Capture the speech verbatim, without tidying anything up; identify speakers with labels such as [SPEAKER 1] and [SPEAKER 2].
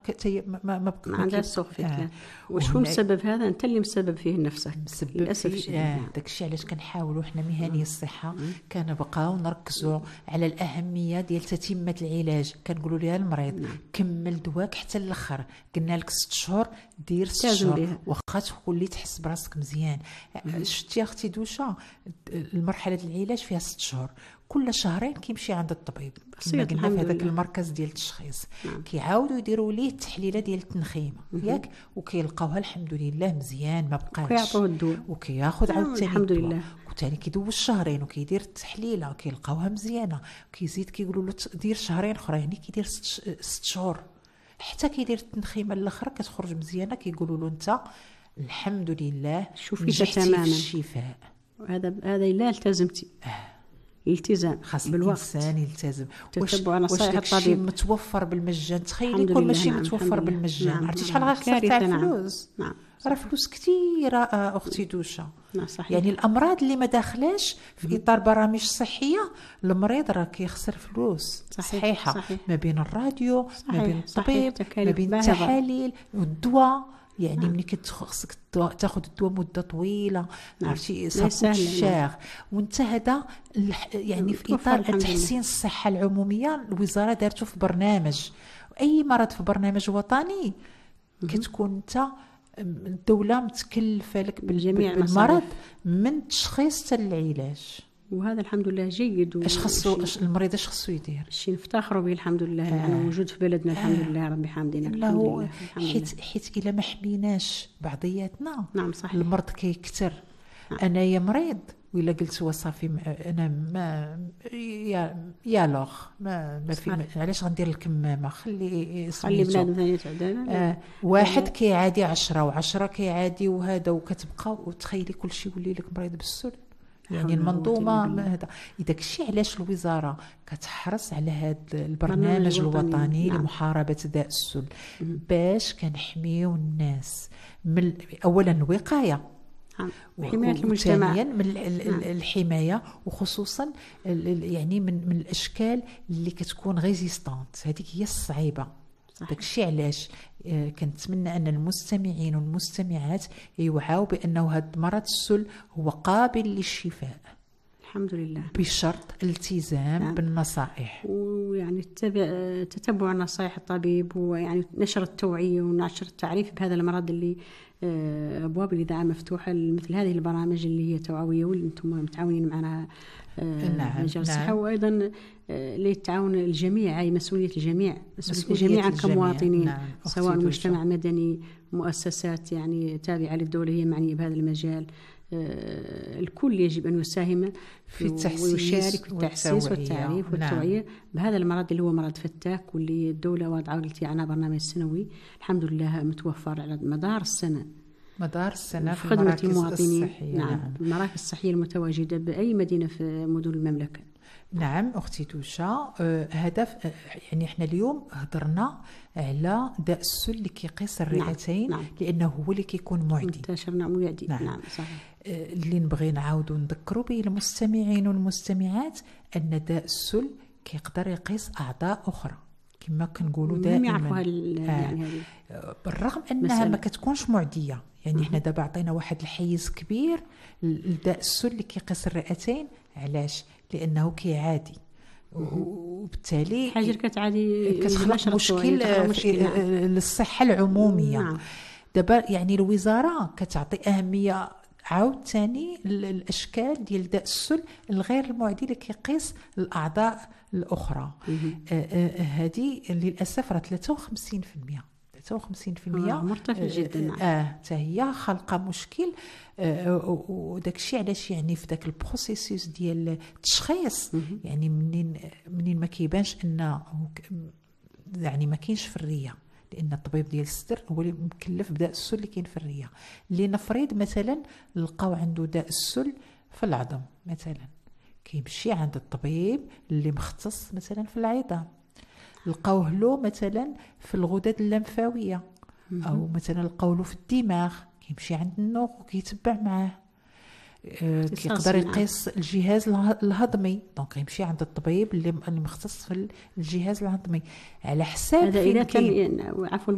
[SPEAKER 1] كتي ما ما, ما,
[SPEAKER 2] ما عندهاش سوق فيك. آه. وشكون السبب هذا؟ انت اللي مسبب فيه نفسك
[SPEAKER 1] للاسف الشديد. آه. داكشي علاش كنحاولوا حنا مهني الصحه كنبقاو نركزوا على الاهميه ديال تتمه العلاج. كنقولوا لها المريض نعم. كمل دواك حتى الاخر، قلنا لك ست شهور دير ست شهور واخا تولي تحس براسك مزيان. شتي اختي دوشه المرحله ديال العلاج فيها ست شهور، كل شهرين كيمشي عند الطبيب كما قلنا في هذاك المركز ديال التشخيص نعم. كيعاودوا يديروا ليه التحليله ديال التنخيم ياك وكيلقاوها الحمد لله مزيان ما بقاش
[SPEAKER 2] وكيعطوه الدواء
[SPEAKER 1] وكياخذ عاوتاني
[SPEAKER 2] الحمد لله
[SPEAKER 1] وثاني كيدوز شهرين وكيدير التحليله وكيلقاوها مزيانه وكيزيد كيقولوا له دير شهرين اخرى يعني كيدير ست, ست شهور حتى كيدير التنخيمه الاخرى كتخرج مزيانه كيقولوا له انت الحمد لله
[SPEAKER 2] شوفي تماما
[SPEAKER 1] الشفاء.
[SPEAKER 2] هذا هذا الا التزمتي آه. الالتزام بالوقت
[SPEAKER 1] الانسان يلتزم
[SPEAKER 2] تتبع نصائح الطبيب
[SPEAKER 1] متوفر بالمجان. تخيلي كل ماشي نعم. متوفر بالمجان نعم. عرفتي شحال غيخسر تاع الفلوس
[SPEAKER 2] نعم.
[SPEAKER 1] راه فلوس كثيره اختي دوشه
[SPEAKER 2] نعم صحيح.
[SPEAKER 1] يعني الامراض اللي ما داخلاش في اطار برامج صحيه المريض راه كيخسر فلوس
[SPEAKER 2] صحيح.
[SPEAKER 1] صحيحه
[SPEAKER 2] صحيح.
[SPEAKER 1] ما بين الراديو
[SPEAKER 2] صحيح.
[SPEAKER 1] ما بين الطبيب
[SPEAKER 2] صحيح.
[SPEAKER 1] ما بين التحاليل والدواء يعني
[SPEAKER 2] نعم.
[SPEAKER 1] ملي كتخصك تاخذ الدواء مده طويله
[SPEAKER 2] نعم.
[SPEAKER 1] عرفتي صافي الشاغ وانت هذا يعني في اطار تحسين الصحه العموميه الوزاره دارته في برنامج اي مرض في برنامج وطني كتكون انت الدوله متكلفه لك
[SPEAKER 2] بالجميع
[SPEAKER 1] بالمرض من التشخيص حتى العلاج
[SPEAKER 2] وهذا الحمد لله جيد.
[SPEAKER 1] اش خصو المريض اش خصو يدير؟
[SPEAKER 2] شي نفتخروا به الحمد لله آه. يعني موجود في بلدنا الحمد آه. لله ربي حامدينا الحمد لله
[SPEAKER 1] حيت حيت الا ما حميناش بعضياتنا
[SPEAKER 2] نعم صحيح
[SPEAKER 1] المرض كيكثر. نعم. انا يا مريض ولا قلت وصافي انا ما يا يا لوغ ما ما في علاش غندير الكمامه خلي
[SPEAKER 2] خلي بنادم ثاني تعدل
[SPEAKER 1] آه. واحد كيعادي عشرة وعشرة كيعادي وهذا وكتبقى وتخيلي كل شيء يولي لك مريض بالسل يعني المنظومه هذا داك الشيء علاش الوزاره كتحرص على هذا البرنامج الوطني نعم. لمحاربه داء السل باش كنحميو الناس من اولا الوقايه
[SPEAKER 2] حمايه المجتمع
[SPEAKER 1] من الحمايه وخصوصا يعني من من الاشكال اللي كتكون ريزيستانت هذيك هي الصعيبه. داك الشيء علاش كنتمنى ان المستمعين والمستمعات يوعوا بانه هذا مرض السل هو قابل للشفاء
[SPEAKER 2] الحمد لله
[SPEAKER 1] بشرط الالتزام نعم. بالنصائح
[SPEAKER 2] ويعني تتبع تتبع نصائح الطبيب ويعني نشر التوعيه ونشر التعريف بهذا المرض اللي ابواب الاذاعه مفتوحه مثل هذه البرامج اللي هي توعويه واللي انتم متعاونين معنا
[SPEAKER 1] نعم.
[SPEAKER 2] مجال الصحه نعم. وايضا للتعاون الجميع هي مسؤوليه الجميع مسؤوليه جميعا كمواطنين نعم. سواء مجتمع مدني مؤسسات يعني تابعه للدوله هي معنيه بهذا المجال الكل يجب أن يساهم
[SPEAKER 1] في التحسيس
[SPEAKER 2] ويشارك في التحسيس والتعريف والتوعية نعم. بهذا المرض اللي هو مرض فتاك واللي الدولة وضعه قلتي عنها برنامج سنوي الحمد لله متوفر على مدار السنة
[SPEAKER 1] مدار السنة في
[SPEAKER 2] خدمة
[SPEAKER 1] المراكز
[SPEAKER 2] المواطنين
[SPEAKER 1] الصحية
[SPEAKER 2] نعم. نعم المراكز الصحية المتواجدة بأي مدينة في مدن المملكة.
[SPEAKER 1] نعم أختي توشا آه هدف آه يعني إحنا اليوم هضرنا على داء السل اللي كيقيس الرئتين
[SPEAKER 2] نعم. نعم.
[SPEAKER 1] لأنه هو اللي كيكون معدي
[SPEAKER 2] منتشر نعم معدي
[SPEAKER 1] نعم,
[SPEAKER 2] نعم صحيح.
[SPEAKER 1] آه اللي نبغي نعاودوا نذكروا به المستمعين والمستمعات أن داء السل كيقدر يقيس أعضاء أخرى كما كنقولوا دائما
[SPEAKER 2] آه يعني
[SPEAKER 1] بالرغم أنها مسألة. ما كتكونش معدية يعني احنا دابا عطينا واحد الحيز كبير لداء السل اللي كيقيس الرئتين علاش لانه كيعادي وبالتالي
[SPEAKER 2] حاجه كتعادي
[SPEAKER 1] كتخلق مشكل للصحه العموميه نعم. دابا يعني الوزاره كتعطي اهميه عاود ثاني الاشكال ديال داء السل الغير المعدي اللي كيقيس الاعضاء الاخرى هذه للاسف راه ثلاثة وخمسين بالمئة ثلاثة وخمسين بالمئة
[SPEAKER 2] آه مرتفع جدا
[SPEAKER 1] اه حتى هي خلقه مشكل آه وداك الشيء علاش يعني في داك البروسيسوس ديال التشخيص يعني منين منين ما كيبانش انه يعني ما كاينش في الريه لان الطبيب ديال الصدر هو اللي مكلف بداء السل اللي كاين في الريه اللي نفرض مثلا لقاو عنده داء السل في العظم مثلا كيمشي عند الطبيب اللي مختص مثلا في العظام لقاوه له مثلا في الغدد اللمفاويه او مثلا لقاو له في الدماغ كيمشي عند النوخ وكيتبع معاه آه كيقدر يقيس الجهاز الهضمي دونك يمشي عند الطبيب اللي مختص في الجهاز الهضمي على حساب
[SPEAKER 2] هذا اذا كان عفوا